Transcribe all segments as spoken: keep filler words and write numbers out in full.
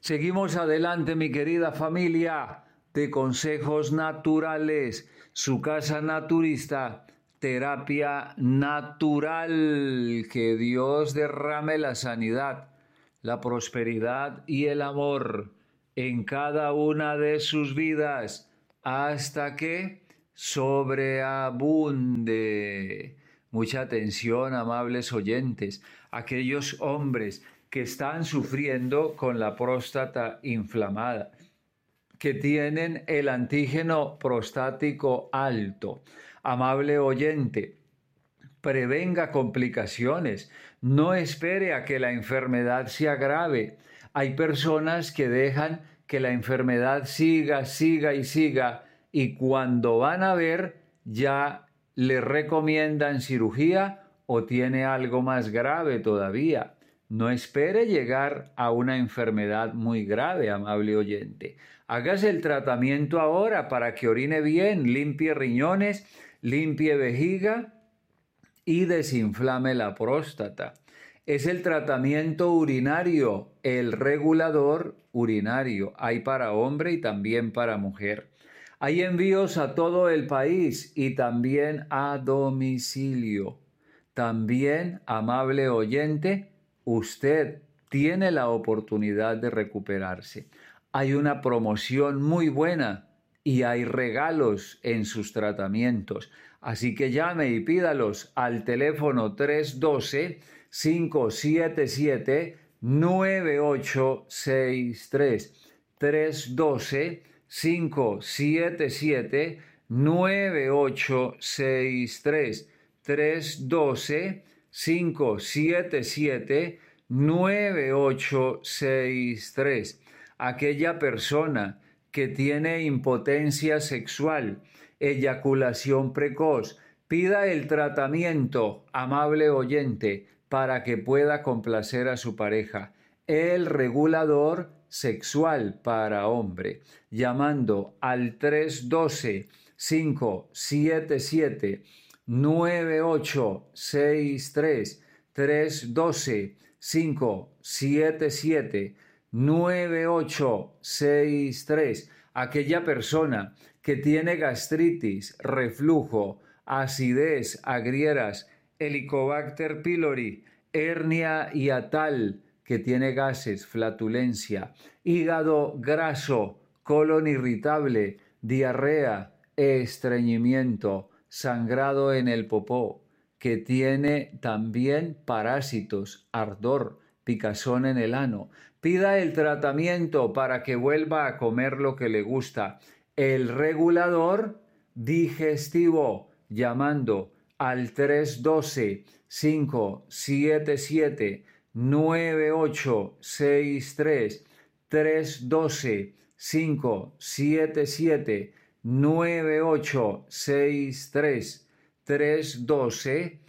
Seguimos adelante, mi querida familia de Consejos Naturales, su casa naturista, terapia natural. Que Dios derrame la sanidad, la prosperidad y el amor en cada una de sus vidas hasta que sobreabunde. Mucha atención, amables oyentes, aquellos hombres que están sufriendo con la próstata inflamada, que tienen el antígeno prostático alto. Amable oyente, prevenga complicaciones, no espere a que la enfermedad se agrave. Hay personas que dejan que la enfermedad siga, siga y siga, y cuando van a ver ya le recomiendan cirugía o tiene algo más grave todavía. No espere llegar a una enfermedad muy grave, amable oyente. Hágase el tratamiento ahora para que orine bien, limpie riñones, limpie vejiga y desinflame la próstata. Es el tratamiento urinario, el regulador urinario. Hay para hombre y también para mujer. Hay envíos a todo el país y también a domicilio. También, amable oyente, usted tiene la oportunidad de recuperarse. Hay una promoción muy buena y hay regalos en sus tratamientos. Así que llame y pídalos al teléfono tres uno dos, cinco siete siete, nueve ocho seis tres. tres uno dos, cinco siete siete, nueve ocho seis tres. tres uno dos, cinco siete siete, nueve ocho seis tres. Aquella persona que tiene impotencia sexual, eyaculación precoz, pida el tratamiento, amable oyente, para que pueda complacer a su pareja. El regulador sexual para hombre, llamando al tres uno dos, cinco siete siete, nueve ocho seis tres. tres uno dos, cinco siete siete, nueve ocho seis tres. Aquella persona que tiene gastritis, reflujo, acidez, agrieras, Helicobacter pylori, hernia hiatal, que tiene gases, flatulencia, hígado graso, colon irritable, diarrea, estreñimiento, sangrado en el popó, que tiene también parásitos, ardor, picazón en el ano. Pida el tratamiento para que vuelva a comer lo que le gusta. El regulador digestivo, llamando al tres uno dos, cinco siete siete, nueve ocho seis tres. tres uno dos, cinco siete siete, nueve ocho seis tres. tres uno dos,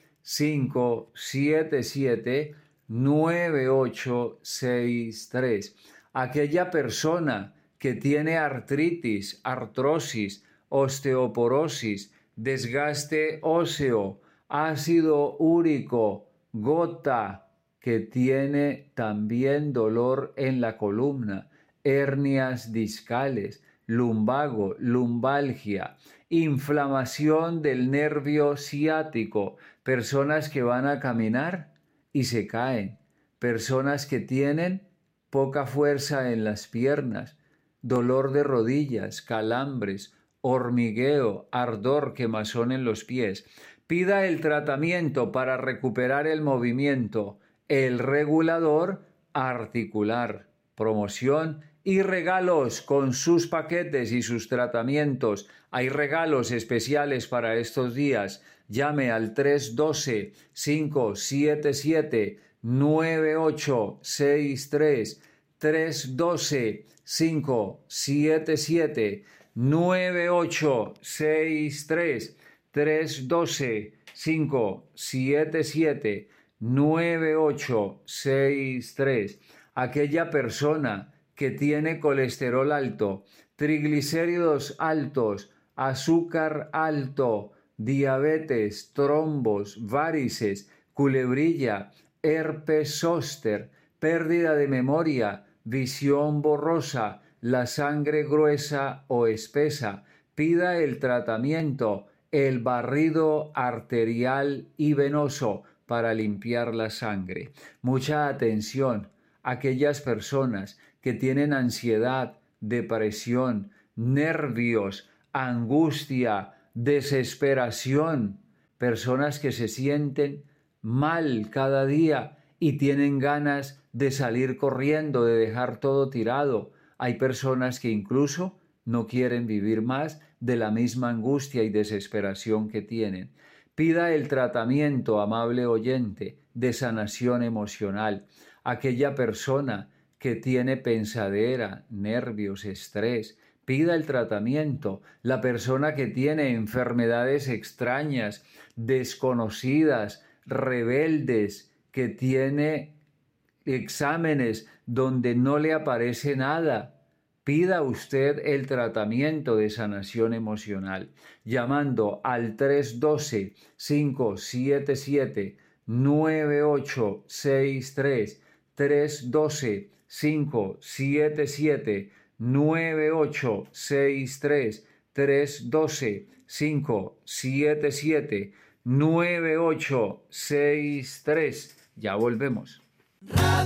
cinco siete siete, nueve ocho seis tres. Aquella persona que tiene artritis, artrosis, osteoporosis, desgaste óseo, ácido úrico, gota, que tiene también dolor en la columna, hernias discales, lumbago, lumbalgia, inflamación del nervio ciático, personas que van a caminar y se caen, personas que tienen poca fuerza en las piernas, dolor de rodillas, calambres, hormigueo, ardor, quemazón en los pies. Pida el tratamiento para recuperar el movimiento, el regulador articular, promoción y regalos con sus paquetes y sus tratamientos. Hay regalos especiales para estos días. Llame al tres uno dos, cinco siete siete, nueve ocho seis tres. tres uno dos, cinco siete siete, nueve ocho seis tres. tres uno dos, cinco siete siete, nueve ocho seis tres. Aquella persona que tiene colesterol alto, triglicéridos altos, azúcar alto, diabetes, trombos, varices, culebrilla, herpes zóster, pérdida de memoria, visión borrosa, la sangre gruesa o espesa. Pida el tratamiento, el barrido arterial y venoso para limpiar la sangre. Mucha atención a aquellas personas que tienen ansiedad, depresión, nervios, angustia, desesperación, personas que se sienten mal cada día y tienen ganas de salir corriendo, de dejar todo tirado. Hay personas que incluso no quieren vivir más de la misma angustia y desesperación que tienen. Pida el tratamiento, amable oyente, de sanación emocional. Aquella persona que tiene pensadera, nervios, estrés, pida el tratamiento. La persona que tiene enfermedades extrañas, desconocidas, rebeldes, que tiene exámenes donde no le aparece nada, pida usted el tratamiento de sanación emocional llamando al tres uno dos, cinco siete siete, nueve ocho seis tres, tres uno dos, cinco siete siete, nueve ocho seis tres, tres uno dos, cinco siete siete, nueve ocho seis tres. Ya volvemos.